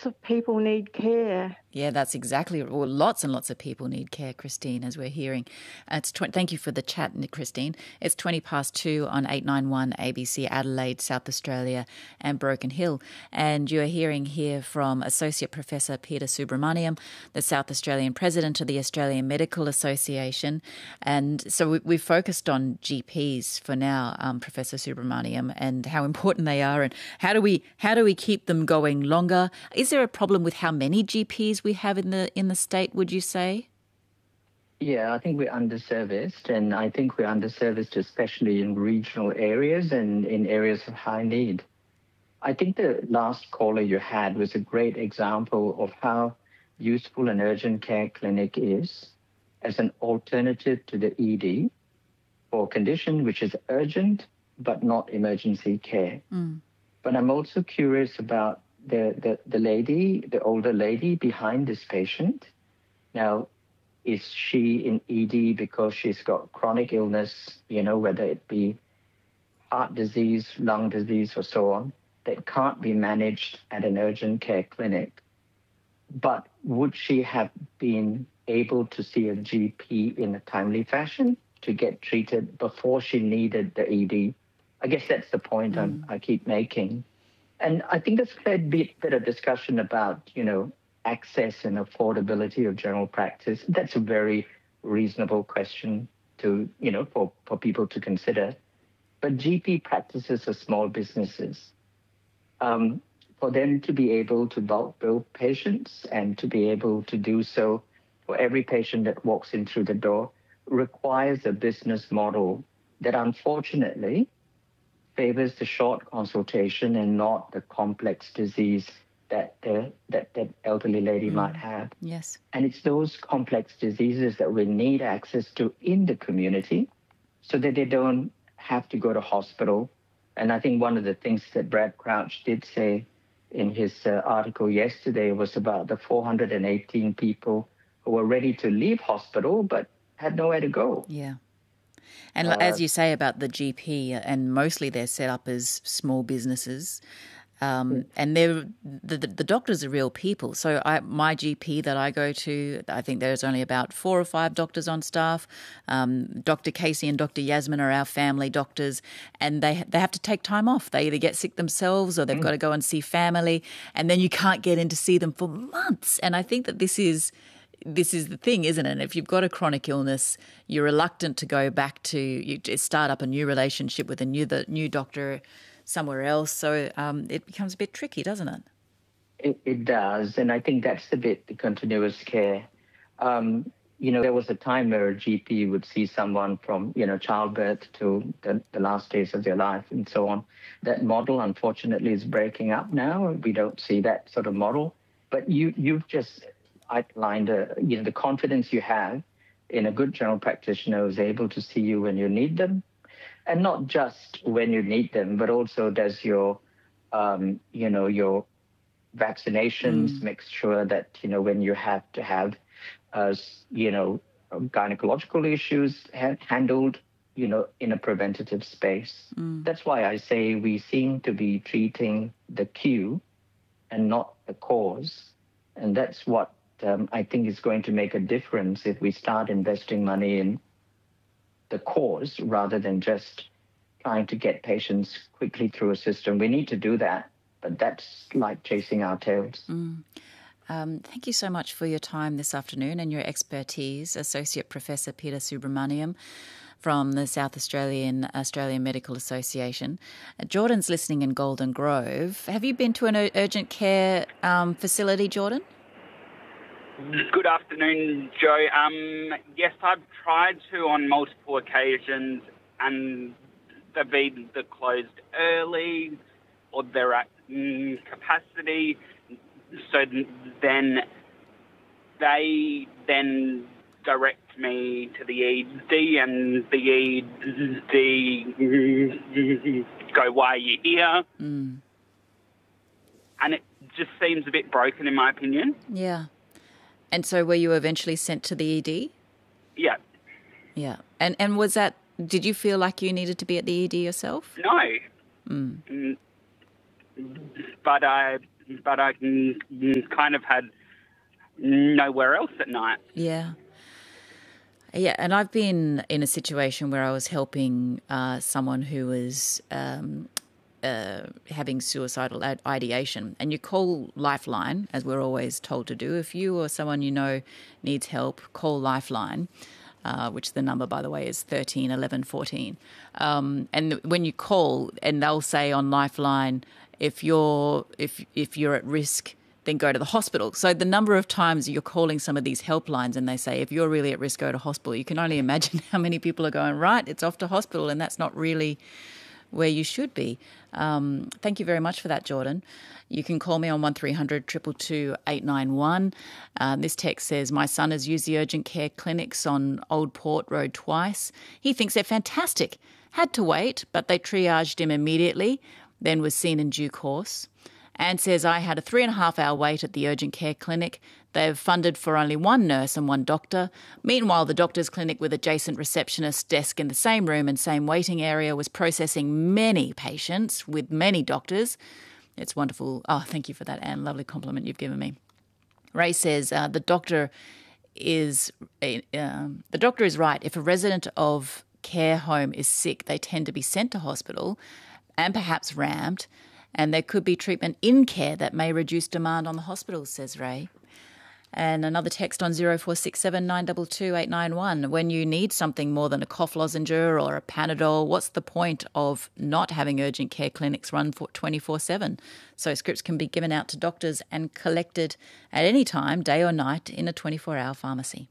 lots of people need care. Yeah, that's exactly. Well, lots and lots of people need care, Christine, as we're hearing. Thank you for the chat, Christine. It's 2 on 891 ABC Adelaide, South Australia and Broken Hill. And you're hearing here from Associate Professor Peter Subramaniam, the South Australian President of the Australian Medical Association. And so we've focused on GPs for now, Professor Subramaniam, and how important they are and how do we keep them going longer? Is there a problem with how many GPs we have in the state, would you say? Yeah, I think we're underserviced, and I think we're underserviced especially in regional areas and in areas of high need. I think the last caller you had was a great example of how useful an urgent care clinic is as an alternative to the ED for a condition which is urgent but not emergency care. But I'm also curious about the lady, the older lady behind this patient. Now, is she in ED because she's got chronic illness, whether it be heart disease, lung disease, or so on, that can't be managed at an urgent care clinic? But would she have been able to see a GP in a timely fashion to get treated before she needed the ED? I guess that's the point I keep making. And I think there's a bit of discussion about, access and affordability of general practice. That's a very reasonable question to, for people to consider. But GP practices are small businesses. For them to be able to bulk bill patients and to be able to do so for every patient that walks in through the door requires a business model that unfortunately favors the short consultation and not the complex disease that that elderly lady might have. Yes. And it's those complex diseases that we need access to in the community so that they don't have to go to hospital. And I think one of the things that Brad Crouch did say in his article yesterday was about the 418 people who were ready to leave hospital but had nowhere to go. Yeah. And as you say about the GP, and mostly they're set up as small businesses, and the doctors are real people. So my GP that I go to, I think there's only about 4 or 5 doctors on staff. Dr. Casey and Dr. Yasmin are our family doctors, and they have to take time off. They either get sick themselves or they've got to go and see family, and then you can't get in to see them for months. And I think that this is the thing, isn't it? If you've got a chronic illness, you're reluctant to go back to start up a new relationship with the new doctor somewhere else. So it becomes a bit tricky, doesn't it? It does. And I think that's the continuous care. There was a time where a GP would see someone from, childbirth to the last days of their life and so on. That model, unfortunately, is breaking up now. We don't see that sort of model. But you've just outlined, the confidence you have in a good general practitioner who's able to see you when you need them, and not just when you need them, but also does your, your vaccinations, makes sure that, when you have to have, gynecological issues handled, in a preventative space. That's why I say we seem to be treating the cue and not the cause. And that's what I think is going to make a difference if we start investing money in the cause rather than just trying to get patients quickly through a system. We need to do that, but that's like chasing our tails. Thank you so much for your time this afternoon and your expertise, Associate Professor Peter Subramaniam from the South Australian Medical Association. Jordan's listening in Golden Grove. Have you been to an urgent care facility, Jordan? Good afternoon, Joe. Yes, I've tried to on multiple occasions, and they've either closed early or they're at capacity. So then they direct me to the ED, and the ED go, "Why are you here?" And it just seems a bit broken, in my opinion. Yeah. And so were you eventually sent to the ED? Yeah. Yeah. And was that, did you feel like you needed to be at the ED yourself? No. But but I kind of had nowhere else at night. Yeah. Yeah, and I've been in a situation where I was helping someone who was having suicidal ideation, and you call Lifeline, as we're always told to do. If you or someone you know needs help, call Lifeline, which the number, by the way, is 13 11 14. And when you call, and they'll say on Lifeline, if you're at risk, then go to the hospital. So the number of times you're calling some of these helplines and they say, if you're really at risk, go to hospital, you can only imagine how many people are going, right, it's off to hospital, and that's not really where you should be. Thank you very much for that, Jordan. You can call me on 1300 222 891. This text says, my son has used the urgent care clinics on Old Port Road twice. He thinks they're fantastic. Had to wait, but they triaged him immediately, then was seen in due course. Anne says, I had a 3.5-hour wait at the urgent care clinic. They've funded for only one nurse and one doctor. Meanwhile, the doctor's clinic with adjacent receptionist desk in the same room and same waiting area was processing many patients with many doctors. It's wonderful. Oh, thank you for that, Anne. Lovely compliment you've given me. Ray says, the doctor is right. If a resident of care home is sick, they tend to be sent to hospital and perhaps ramped, and there could be treatment in care that may reduce demand on the hospital, says Ray. And another text on 0467 922 891. When you need something more than a cough lozenge or a Panadol, what's the point of not having urgent care clinics run for 24/7? So scripts can be given out to doctors and collected at any time, day or night, in a 24-hour pharmacy.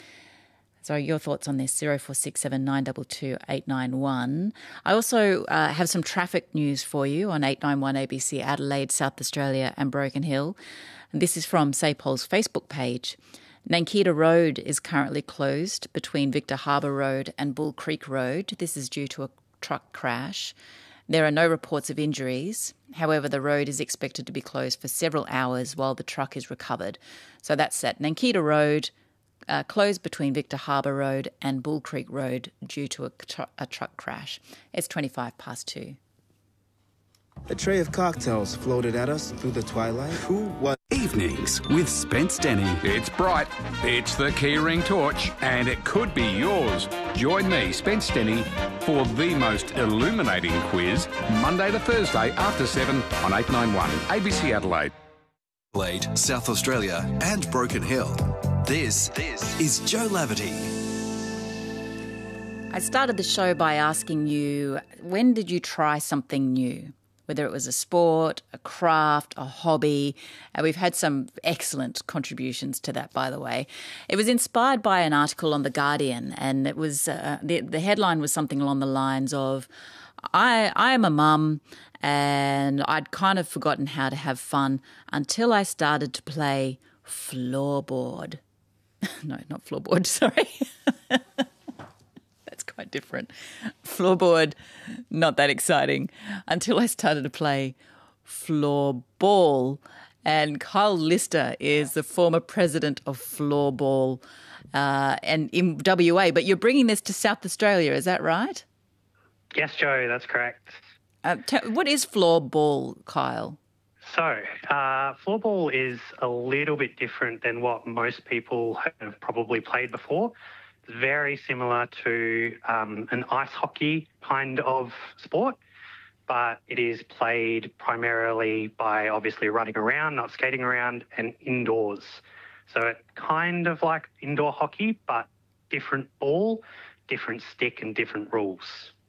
So your thoughts on this, 0467 922 891. I also have some traffic news for you on 891 ABC Adelaide, South Australia and Broken Hill. And this is from SAPOL's Facebook page. Nankita Road is currently closed between Victor Harbour Road and Bull Creek Road. This is due to a truck crash. There are no reports of injuries. However, the road is expected to be closed for several hours while the truck is recovered. So that's at Nankita Road, closed between Victor Harbour Road and Bull Creek Road due to a truck crash. It's 2:25. A tray of cocktails floated at us through the twilight. Who was... Evenings with Spence Denny. It's bright, it's the Keyring Torch, and it could be yours. Join me, Spence Denny, for the most illuminating quiz, Monday to Thursday after 7 on 891 ABC Adelaide. Adelaide, South Australia and Broken Hill. This is Joe Laverty. I started the show by asking you, when did you try something new? Whether it was a sport, a craft, a hobby. And we've had some excellent contributions to that, by the way. It was inspired by an article on The Guardian, and it was the headline was something along the lines of, I am a mum and I'd kind of forgotten how to have fun until I started to play floorboard. No, not floorboard, sorry. That's quite different. Floorboard, not that exciting. Until I started to play floorball. And Kyle Lister is the former president of Floorball and in WA. But you're bringing this to South Australia, is that right? Yes, Joe, that's correct. What is floorball, Kyle? So, floorball is a little bit different than what most people have probably played before. It's very similar to an ice hockey kind of sport, but it is played primarily by obviously running around, not skating around, and indoors. So it's kind of like indoor hockey, but different ball, different stick, and different rules.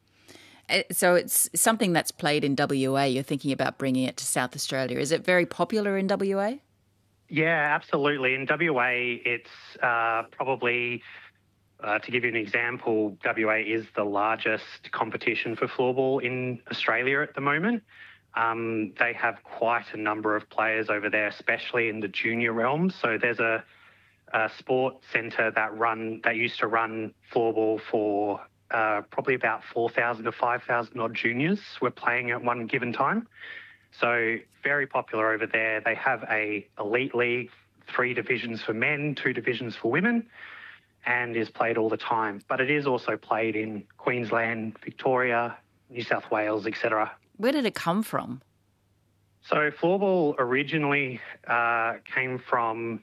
So it's something that's played in WA. You're thinking about bringing it to South Australia. Is it very popular in WA? Yeah, absolutely. In WA, it's probably, to give you an example, WA is the largest competition for floorball in Australia at the moment. They have quite a number of players over there, especially in the junior realm. So there's a sport centre that used to run floorball for probably about 4,000 to 5,000 odd juniors were playing at one given time. So very popular over there. They have a elite league, 3 divisions for men, 2 divisions for women, and is played all the time. But it is also played in Queensland, Victoria, New South Wales, etc. Where did it come from? So floorball originally came from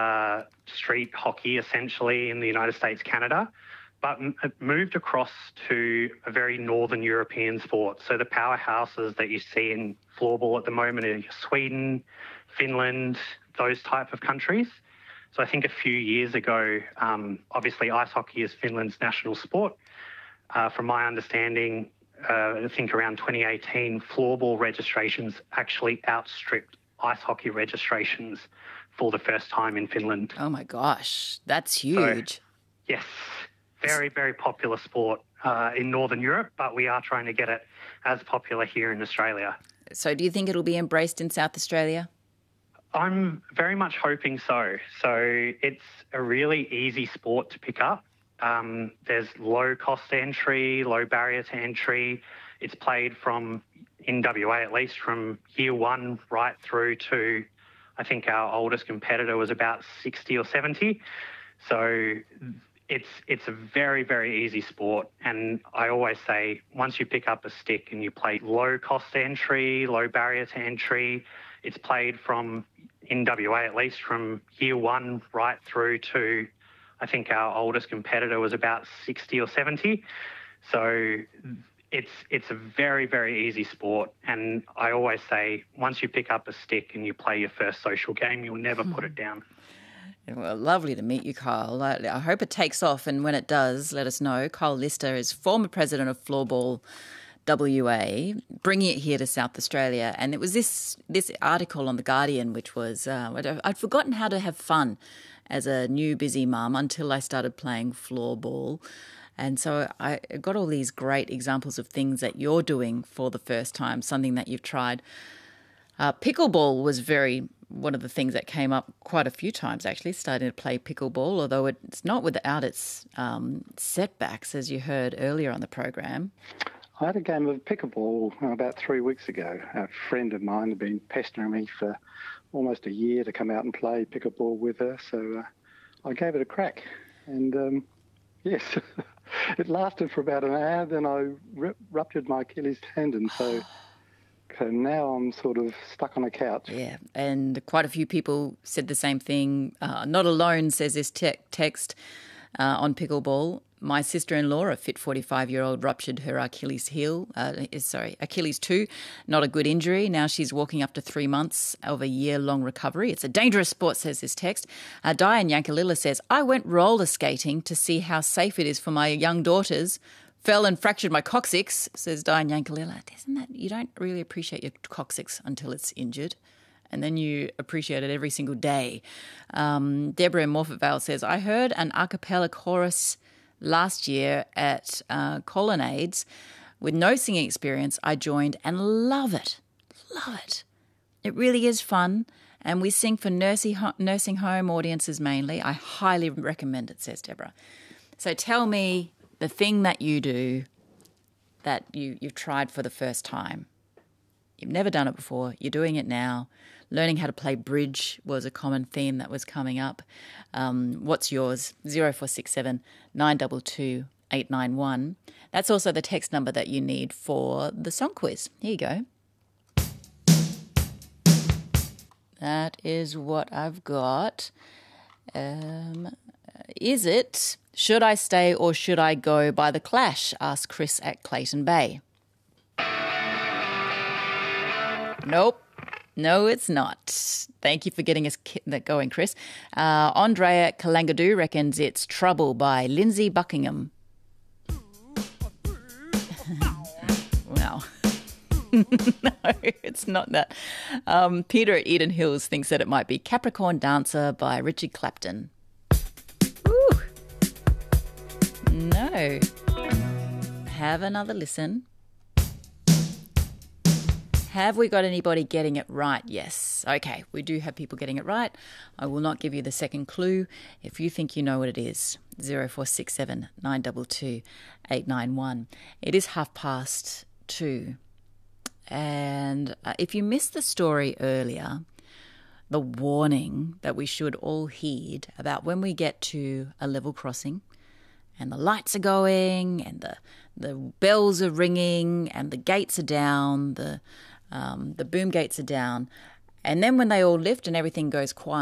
street hockey, essentially, in the United States, Canada, but it moved across to a very northern European sport. So the powerhouses that you see in floorball at the moment are Sweden, Finland, those type of countries. So I think a few years ago, obviously ice hockey is Finland's national sport. From my understanding, I think around 2018, floorball registrations actually outstripped ice hockey registrations for the first time in Finland. Oh my gosh, that's huge. So, yes, very, very popular sport in Northern Europe, but we are trying to get it as popular here in Australia. So do you think it'll be embraced in South Australia? I'm very much hoping so. So it's a really easy sport to pick up. There's low cost entry, low barrier to entry. It's played from, in WA at least, from year one right through to, I think our oldest competitor was about 60 or 70. So it's a very, very easy sport. And I always say, once you pick up a stick and you play low cost entry, low barrier to entry, it's played from, in WA at least, from year one right through to, I think our oldest competitor was about 60 or 70. So it's a very, very easy sport. And I always say, once you pick up a stick and you play your first social game, you'll never put it down. Well, lovely to meet you, Kyle. I hope it takes off, and when it does, let us know. Kyle Lister is former president of Floorball WA, bringing it here to South Australia. And it was this article on The Guardian, which was, I'd forgotten how to have fun as a new busy mum until I started playing floorball. And so I got all these great examples of things that you're doing for the first time, something that you've tried. Pickleball was one of the things that came up quite a few times, actually, starting to play pickleball, although it's not without its setbacks, as you heard earlier on the program. I had a game of pickleball about 3 weeks ago. A friend of mine had been pestering me for almost a year to come out and play pickleball with her, so I gave it a crack. And, yes, it lasted for about an hour, then I ruptured my Achilles tendon, so now I'm sort of stuck on a couch. Yeah, and quite a few people said the same thing. Not alone, says this text on pickleball. My sister-in-law, a fit 45-year-old, ruptured her Achilles 2. Not a good injury. Now she's walking up to 3 months of a year-long recovery. It's a dangerous sport, says this text. Diane Yankalila says, I went roller skating to see how safe it is for my young daughters. Fell and fractured my coccyx, says Diane Yankalila. Isn't that, you don't really appreciate your coccyx until it's injured, and then you appreciate it every single day. Deborah in Morford Vale says, I heard an a cappella chorus last year at Colonnades with no singing experience. I joined and love it. Love it. It really is fun, and we sing for nursing home audiences mainly. I highly recommend it, says Deborah. So tell me the thing that you do that you've tried for the first time. You've never done it before. You're doing it now. Learning how to play bridge was a common theme that was coming up. What's yours? 0467 922 891. That's also the text number that you need for the song quiz. Here you go. That is what I've got. Is it Should I Stay or Should I Go by The Clash? Asked Chris at Clayton Bay. Nope. No, it's not. Thank you for getting us going, Chris. Andrea Kalangadoo reckons it's Trouble by Lindsay Buckingham. Wow. No, it's not that. Peter at Eden Hills thinks that it might be Capricorn Dancer by Richard Clapton. Ooh. No. Have another listen. Have we got anybody getting it right? Yes. Okay, we do have people getting it right. I will not give you the second clue. If you think you know what it is, 0467 922 891. It is 2:30. And if you missed the story earlier, the warning that we should all heed about when we get to a level crossing and the lights are going and the bells are ringing and the gates are down, the The boom gates are down. And then when they all lift and everything goes quiet,